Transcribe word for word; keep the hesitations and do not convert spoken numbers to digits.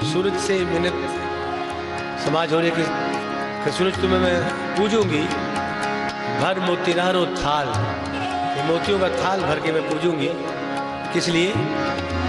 सूरज से मिन्नत समाज होने की, कि सूरज तुम्हें मैं पूजूंगी, भर मोतीनारो थाल, ये मोतियों का थाल भर के मैं पूजूंगी। किस लिए?